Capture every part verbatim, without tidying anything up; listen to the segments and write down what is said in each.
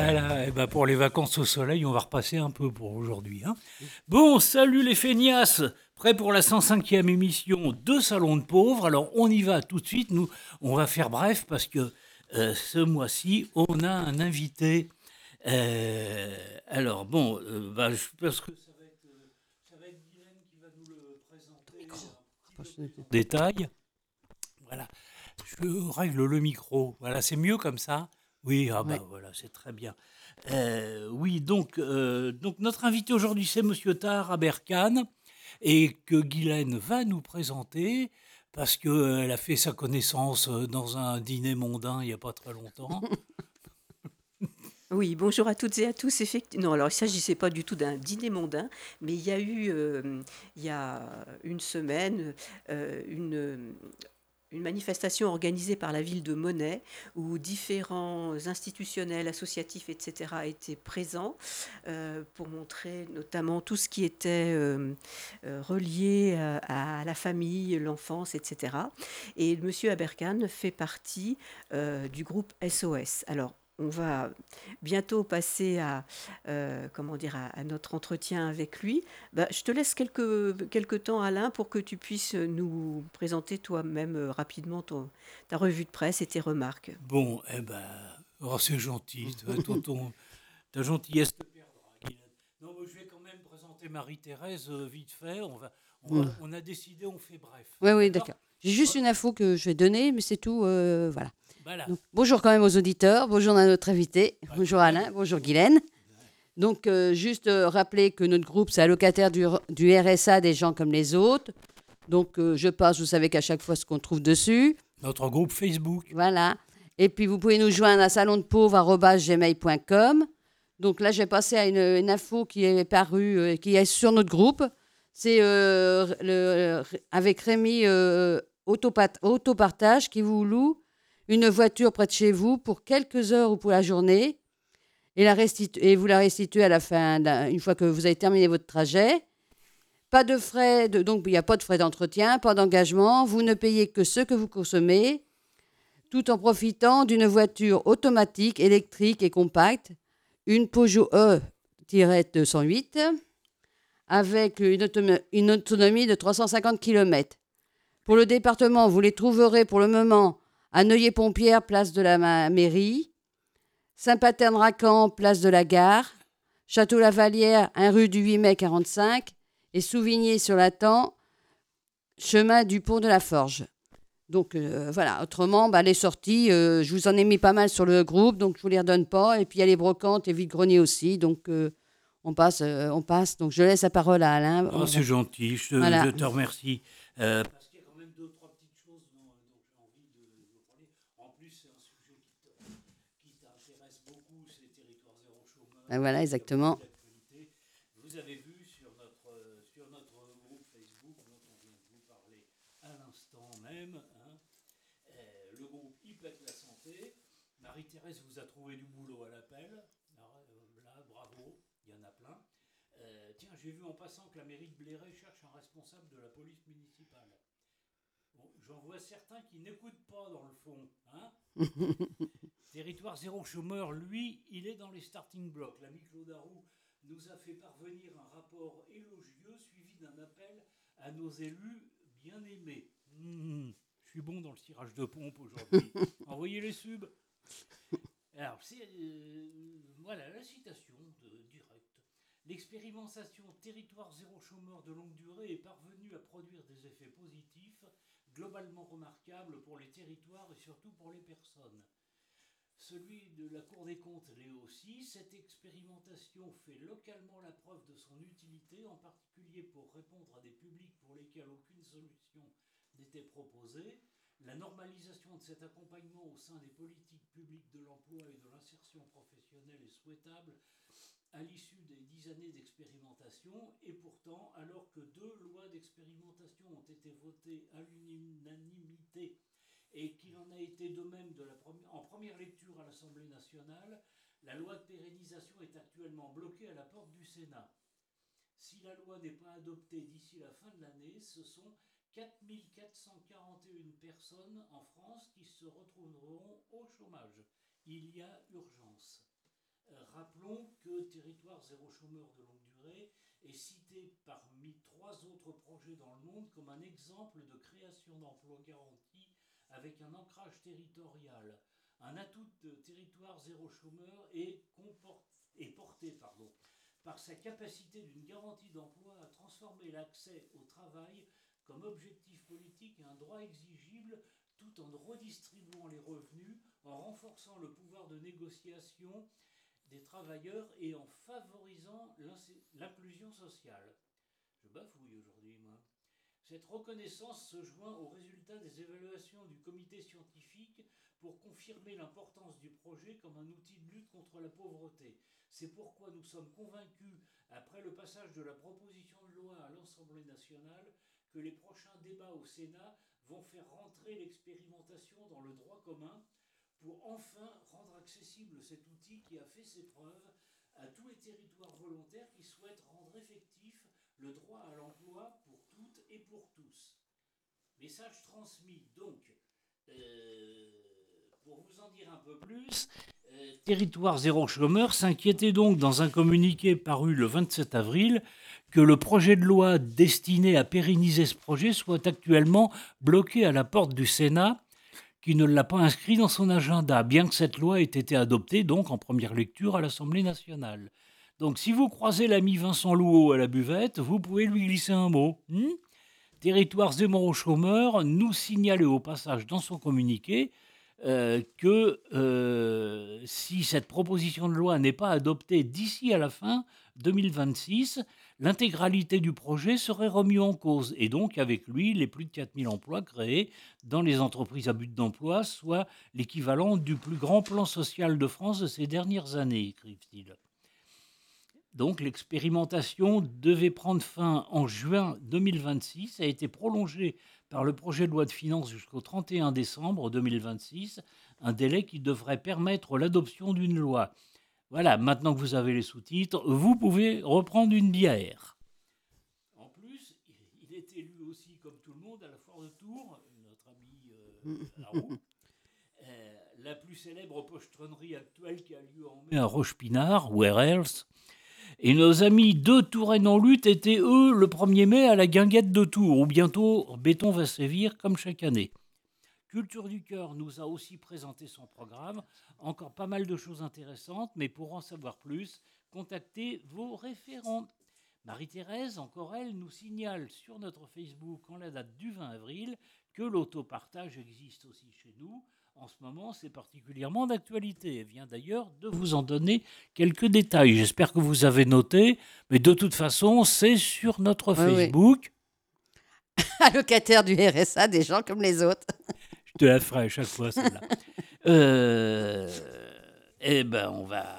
Voilà, et ben pour les vacances au soleil, on va repasser un peu pour aujourd'hui. Hein. Bon, salut les feignasses, prêts pour la cent cinquième émission de Salon de Pauvres. Alors on y va tout de suite, nous on va faire bref parce que euh, ce mois-ci, on a un invité. Euh, alors bon, euh, bah, je pense que ça va être, euh, ça va être Guylaine qui va nous le présenter un petit peu plus en détail. Voilà, je règle le micro, voilà, c'est mieux comme ça. Oui, ah bah Ouais. voilà, c'est très bien. Euh, oui, donc, euh, donc notre invité aujourd'hui, c'est Monsieur Tahar Aberkan, et que Guylaine va nous présenter, parce qu'elle a fait sa connaissance euh, dans un dîner mondain il n'y a pas très longtemps. Oui, bonjour à toutes et à tous. Effectivement, non, alors il ne s'agissait pas du tout d'un dîner mondain, mais il y a eu, euh, il y a une semaine, euh, une, une manifestation organisée par la ville de Monnet, où différents institutionnels, associatifs, et cetera, étaient présents euh, pour montrer notamment tout ce qui était euh, euh, relié à, à la famille, l'enfance, et cetera. Et M. Aberkan fait partie euh, du groupe S O S. Alors, on va bientôt passer à, euh, comment dire, à, à notre entretien avec lui. Bah, je te laisse quelques, quelques temps, Alain, pour que tu puisses nous présenter toi-même euh, rapidement ton, ta revue de presse et tes remarques. Bon, eh ben, oh, c'est gentil, ton, ton, ta gentillesse te perdra, Guylaine. Non, moi, je vais quand même présenter Marie-Thérèse euh, vite fait. On, va, on, va, Mm. on a décidé, on fait bref. Oui, oui, d'accord. J'ai juste une info que je vais donner, mais c'est tout. euh, voilà. Voilà. Donc, bonjour quand même aux auditeurs. Bonjour à notre invité. Bah, bonjour Alain. Bonjour Guylaine. Donc, euh, juste euh, rappeler que notre groupe, c'est allocataire du, du R S A des gens comme les autres. Donc, euh, je passe, vous savez qu'à chaque fois, ce qu'on trouve dessus. Notre groupe Facebook. Voilà. Et puis, vous pouvez nous joindre à salon de pauvres arobase gmail point com. Donc là, j'ai passé à une, une info qui est parue, euh, qui est sur notre groupe. C'est euh, le, avec Rémi euh, Autopat- Autopartage qui vous loue une voiture près de chez vous pour quelques heures ou pour la journée. Et, la restitu- et vous la restituez à la fin, d'un- une fois que vous avez terminé votre trajet. Pas de frais, de, donc il n'y a pas de frais d'entretien, pas d'engagement. Vous ne payez que ce que vous consommez, tout en profitant d'une voiture automatique, électrique et compacte, une Peugeot E deux cent huit, avec une, autom- une autonomie de trois cent cinquante kilomètres. Pour le département, vous les trouverez pour le moment à Neuilly-Pompière, place de la ma- mairie, Saint-Paterne-Racan, place de la gare, Château-Lavalière, un rue du huit mai quarante-cinq, et Souvigné-sur-Latan, chemin du pont de la Forge. Donc euh, voilà, autrement, bah, les sorties, euh, je vous en ai mis pas mal sur le groupe, donc je ne vous les redonne pas. Et puis il y a les brocantes et vide-greniers aussi, donc euh, on, passe, euh, on passe. Donc je laisse la parole à Alain. Oh, c'est gentil, je te, Voilà. je te remercie. Euh, parce qu'il y a quand même deux, trois petites choses dont, dont j'ai envie de, de parler. En plus, c'est un sujet qui, te, qui t'intéresse beaucoup, c'est les territoires zéro chômeur. Ben voilà, exactement. D'actualité. Vous avez vu sur notre, euh, sur notre groupe Facebook, dont on vient de vous parler à l'instant même, hein, euh, le groupe I P E C La Santé. Marie-Thérèse vous a trouvé du boulot à l'appel. Alors, euh, là, bravo, il y en a plein. Euh, tiens, j'ai vu en passant que la mairie de Bléré cherche un responsable de la police municipale. Bon, j'en vois certains qui n'écoutent pas dans le fond. Hein. Territoire zéro chômeur, lui, il est dans les starting blocks. L'ami Claude Arroux nous a fait parvenir un rapport élogieux suivi d'un appel à nos élus bien aimés. Mmh, je suis bon dans le tirage de pompe aujourd'hui. Envoyez les subs. Alors, c'est, euh, voilà la citation de, directe. L'expérimentation territoire zéro chômeur de longue durée est parvenue à produire des effets positifs, globalement remarquables pour les territoires et surtout pour les personnes. Celui de la Cour des comptes l'est aussi. Cette expérimentation fait localement la preuve de son utilité, en particulier pour répondre à des publics pour lesquels aucune solution n'était proposée. La normalisation de cet accompagnement au sein des politiques publiques de l'emploi et de l'insertion professionnelle est souhaitable à l'issue des dix années d'expérimentation, et pourtant, alors que deux lois d'expérimentation ont été votées à l'unanimité et qu'il en a été de même de la première, en première lecture à l'Assemblée nationale, la loi de pérennisation est actuellement bloquée à la porte du Sénat. Si la loi n'est pas adoptée d'ici la fin de l'année, ce sont quatre mille quatre cent quarante et une personnes en France qui se retrouveront au chômage. Il y a urgence. Euh, rappelons que Territoire zéro chômeur de longue durée est cité parmi trois autres projets dans le monde comme un exemple de création d'emplois garantis avec un ancrage territorial. Un atout de Territoire zéro chômeur est, comporte, est porté pardon, par sa capacité d'une garantie d'emploi à transformer l'accès au travail comme objectif politique et un droit exigible tout en redistribuant les revenus, en renforçant le pouvoir de négociation des travailleurs et en favorisant l'inclusion sociale. Je bafouille aujourd'hui, moi. Cette reconnaissance se joint aux résultats des évaluations du comité scientifique pour confirmer l'importance du projet comme un outil de lutte contre la pauvreté. C'est pourquoi nous sommes convaincus, après le passage de la proposition de loi à l'Assemblée nationale, que les prochains débats au Sénat vont faire rentrer l'expérimentation dans le droit commun pour enfin rendre accessible cet outil qui a fait ses preuves à tous les territoires volontaires qui souhaitent rendre effectif le droit à l'emploi pour toutes et pour tous. Message transmis. Donc, euh, pour vous en dire un peu plus, euh, Territoire zéro chômeur s'inquiétait donc dans un communiqué paru le vingt-sept avril que le projet de loi destiné à pérenniser ce projet soit actuellement bloqué à la porte du Sénat, qui ne l'a pas inscrit dans son agenda, bien que cette loi ait été adoptée donc en première lecture à l'Assemblée nationale. Donc si vous croisez l'ami Vincent Louot à la buvette, vous pouvez lui glisser un mot. Hmm Territoire zéro chômeur nous signalait au passage dans son communiqué euh, que euh, si cette proposition de loi n'est pas adoptée d'ici à la fin deux mille vingt-six, l'intégralité du projet serait remise en cause, et donc avec lui les plus de quatre mille emplois créés dans les entreprises à but d'emploi, soit l'équivalent du plus grand plan social de France de ces dernières années, écrivent-ils. Donc l'expérimentation devait prendre fin en juin deux mille vingt-six, a été prolongée par le projet de loi de finances jusqu'au trente et un décembre deux mille vingt-six, un délai qui devrait permettre l'adoption d'une loi. Voilà, maintenant que vous avez les sous-titres, vous pouvez reprendre une bière. En plus, il est élu aussi, comme tout le monde, à la Foire de Tours, notre ami euh, Arou, euh, la plus célèbre pochetronnerie actuelle qui a lieu en mai à Roche-Pinard, Where else. Et nos amis de Touraine en lutte étaient, eux, le premier mai à la guinguette de Tours, où bientôt béton va sévir comme chaque année. Culture du Cœur nous a aussi présenté son programme. Encore pas mal de choses intéressantes, mais pour en savoir plus, contactez vos référents. Marie-Thérèse, encore elle, nous signale sur notre Facebook en la date du vingt avril que l'autopartage existe aussi chez nous. En ce moment, c'est particulièrement d'actualité. Elle vient d'ailleurs de vous en donner quelques détails. J'espère que vous avez noté, mais de toute façon, c'est sur notre oui, Facebook. Oui. Allocataire du R S A, des gens comme les autres. Je te la ferai à chaque fois, celle-là. euh, eh ben, on va...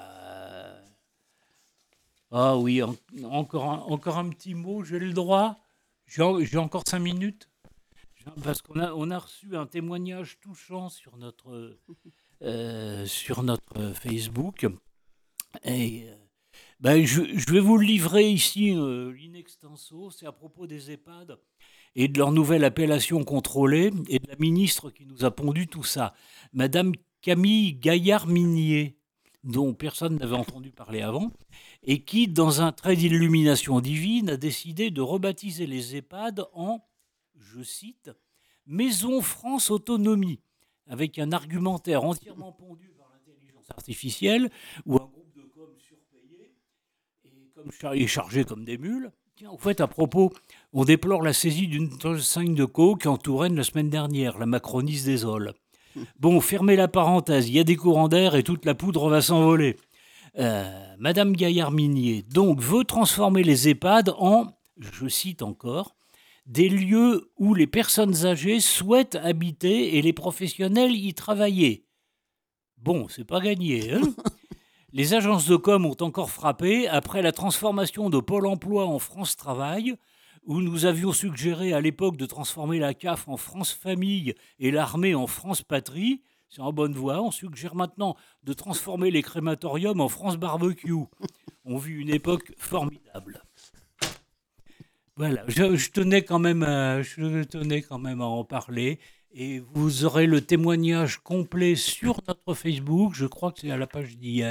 Ah oui, en, encore, un, encore un petit mot, j'ai le droit. J'ai, j'ai encore cinq minutes. Parce qu'on a, on a reçu un témoignage touchant sur notre, euh, sur notre Facebook. Et euh, ben, je, je vais vous le livrer ici, euh, in extenso. C'est à propos des EHPAD et de leur nouvelle appellation contrôlée et de la ministre qui nous a pondu tout ça. Madame Camille Gaillard-Minier, dont personne n'avait entendu parler avant, et qui, dans un trait d'illumination divine, a décidé de rebaptiser les EHPAD en, je cite, « Maison France Autonomie », avec un argumentaire entièrement pondu par l'intelligence artificielle, ou un groupe de com surpayé, et, comme char- et chargé comme des mules. Tiens, en fait, à propos, on déplore la saisie d'une tonne cinq de coke en Touraine la semaine dernière, la Macronie se désole. Bon, fermez la parenthèse, il y a des courants d'air et toute la poudre va s'envoler. Euh, Madame Gaillard-Minier, donc, veut transformer les EHPAD en, je cite encore, des lieux où les personnes âgées souhaitent habiter et les professionnels y travailler. Bon, c'est pas gagné, hein. Les agences de com ont encore frappé après la transformation de Pôle emploi en France Travail, où nous avions suggéré à l'époque de transformer la C A F en France Famille et l'armée en France Patrie. C'est en bonne voie. On suggère maintenant de transformer les crématoriums en France Barbecue. On vit une époque formidable. Voilà, je, je, tenais quand même à, je tenais quand même à en parler. Et vous aurez le témoignage complet sur notre Facebook. Je crois que c'est à la page d'hier.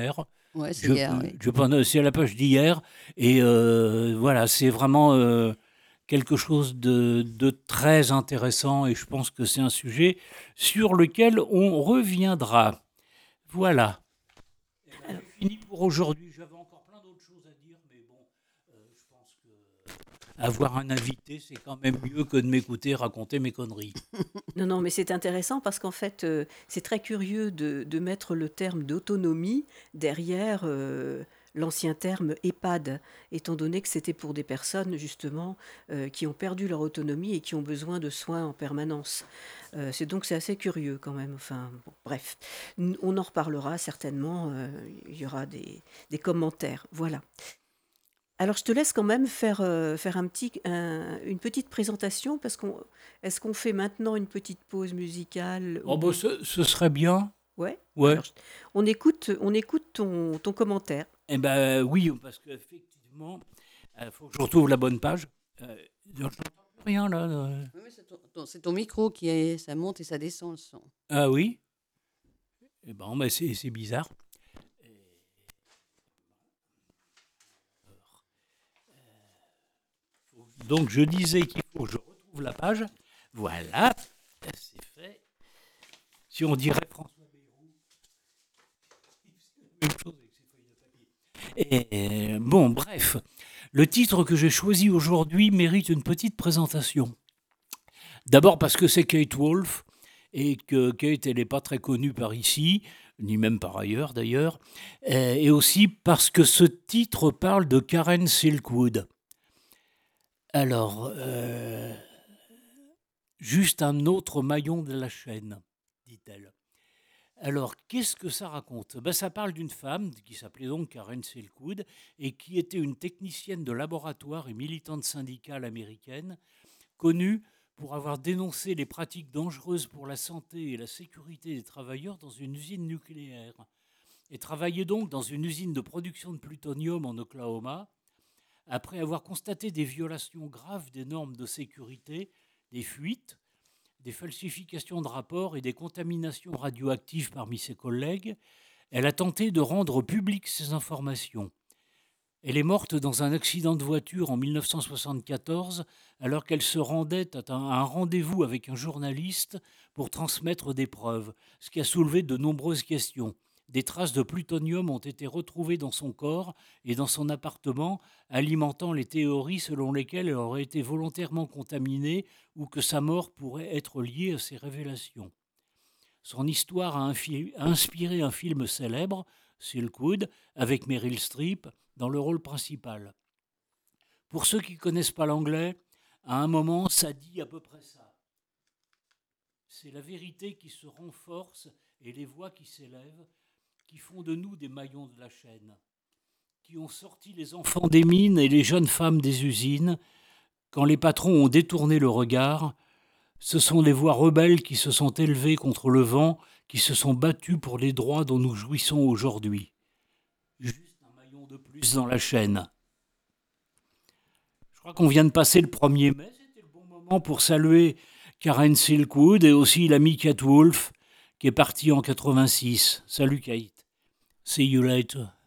Ouais, c'est Je, hier, oui. je pense, c'est la page d'hier. Et euh, voilà, c'est vraiment euh, quelque chose de, de très intéressant. Et je pense que c'est un sujet sur lequel on reviendra. Voilà. Eh ben, Alors, j'ai fini pour aujourd'hui. J'avais encore plein d'autres choses à dire, mais bon, euh, je pense que avoir un invité, c'est quand même mieux que de m'écouter raconter mes conneries. non, non, mais c'est intéressant parce qu'en fait, euh, c'est très curieux de, de mettre le terme d'autonomie derrière euh, l'ancien terme EHPAD, étant donné que c'était pour des personnes justement euh, qui ont perdu leur autonomie et qui ont besoin de soins en permanence. Euh, c'est donc c'est assez curieux quand même. Enfin, bon, bref, N- on en reparlera certainement. Euh, il y aura des, des commentaires. Voilà. Alors, je te laisse quand même faire, euh, faire un petit, un- une petite présentation parce qu'on, est-ce qu'on fait maintenant une petite pause musicale Oh, ou bah, bien? ce, ce serait bien. Ouais. Ouais. Alors, je- on écoute, on écoute ton, ton commentaire. Eh ben oui, parce qu'effectivement, il faut que je retrouve la bonne page. Euh, je n'entends plus rien là. euh. Oui, mais c'est ton, ton- c'est ton micro qui est, ça monte et ça descend le son. Ah oui. Eh ben, ben, c'est c'est bizarre. Donc je disais qu'il faut que je retrouve la page. Voilà, c'est fait. Si on dirait François Bayrou, c'est la même chose avec ses feuilles de papier. Et, bon, bref, le titre que j'ai choisi aujourd'hui mérite une petite présentation. D'abord parce que c'est Kate Wolf et que Kate, elle n'est pas très connue par ici, ni même par ailleurs d'ailleurs, euh, et aussi parce que ce titre parle de Karen Silkwood. Alors, euh, juste un autre maillon de la chaîne, dit-elle. Alors, qu'est-ce que ça raconte? Ben, ça parle d'une femme qui s'appelait donc Karen Silkwood et qui était une technicienne de laboratoire et militante syndicale américaine, connue pour avoir dénoncé les pratiques dangereuses pour la santé et la sécurité des travailleurs dans une usine nucléaire. Et travaillait donc dans une usine de production de plutonium en Oklahoma, après avoir constaté des violations graves des normes de sécurité, des fuites, des falsifications de rapports et des contaminations radioactives parmi ses collègues. Elle a tenté de rendre publiques ces informations. Elle est morte dans un accident de voiture en mille neuf cent soixante-quatorze alors qu'elle se rendait à un rendez-vous avec un journaliste pour transmettre des preuves, ce qui a soulevé de nombreuses questions. Des traces de plutonium ont été retrouvées dans son corps et dans son appartement, alimentant les théories selon lesquelles elle aurait été volontairement contaminée ou que sa mort pourrait être liée à ces révélations. Son histoire a inspiré un film célèbre, Silkwood, avec Meryl Streep, dans le rôle principal. Pour ceux qui ne connaissent pas l'anglais, à un moment, ça dit à peu près ça. C'est la vérité qui se renforce et les voix qui s'élèvent, qui font de nous des maillons de la chaîne, qui ont sorti les enfants des mines et les jeunes femmes des usines. Quand les patrons ont détourné le regard, ce sont les voix rebelles qui se sont élevées contre le vent, qui se sont battues pour les droits dont nous jouissons aujourd'hui. Juste un maillon de plus dans la chaîne. Je crois qu'on vient de passer le premier mai, c'était le bon moment pour saluer Karen Silkwood et aussi l'ami Kate Wolf qui est partie en quatre-vingt-six. Salut Kate. See you later.